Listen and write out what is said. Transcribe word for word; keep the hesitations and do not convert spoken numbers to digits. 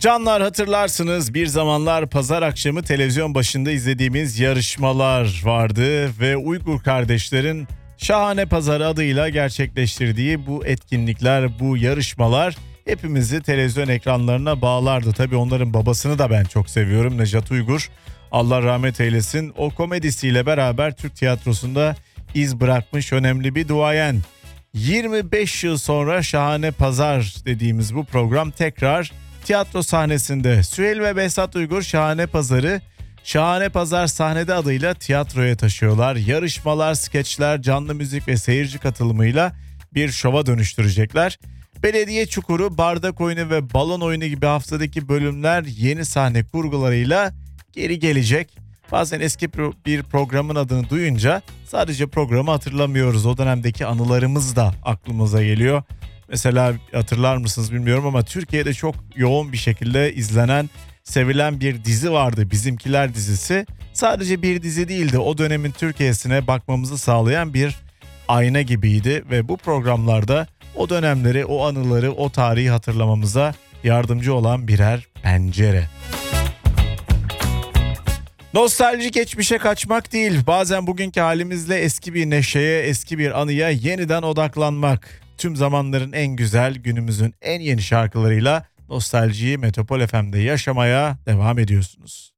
Canlar, hatırlarsınız bir zamanlar pazar akşamı televizyon başında izlediğimiz yarışmalar vardı ve Uygur kardeşlerin Şahane Pazar adıyla gerçekleştirdiği bu etkinlikler, bu yarışmalar hepimizi televizyon ekranlarına bağlardı. Tabii onların babasını da ben çok seviyorum, Nejat Uygur. Allah rahmet eylesin. O komedisiyle beraber Türk tiyatrosunda iz bırakmış önemli bir duayen. yirmi beş yıl sonra Şahane Pazar dediğimiz bu program tekrar tiyatro sahnesinde. Süheyl ve Behzat Uygur Şahane Pazar'ı Şahane Pazar Sahnede adıyla tiyatroya taşıyorlar. Yarışmalar, skeçler, canlı müzik ve seyirci katılımıyla bir şova dönüştürecekler. Belediye Çukuru, Bardak Oyunu ve Balon Oyunu gibi haftadaki bölümler yeni sahne kurgularıyla geri gelecek. Bazen eski bir programın adını duyunca sadece programı hatırlamıyoruz. O dönemdeki anılarımız da aklımıza geliyor. Mesela hatırlar mısınız bilmiyorum ama Türkiye'de çok yoğun bir şekilde izlenen, sevilen bir dizi vardı. Bizimkiler dizisi. Sadece bir dizi değildi. O dönemin Türkiye'sine bakmamızı sağlayan bir ayna gibiydi ve bu programlarda o dönemleri, o anıları, o tarihi hatırlamamıza yardımcı olan birer pencere. Nostalji geçmişe kaçmak değil, bazen bugünkü halimizle eski bir neşeye, eski bir anıya yeniden odaklanmak. Tüm zamanların en güzel, günümüzün en yeni şarkılarıyla nostaljiyi Metropol F M'de yaşamaya devam ediyorsunuz.